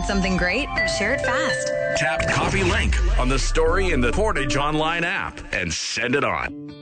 something great? Share it fast. Tap copy link on the story in the Portage Online app and send it on.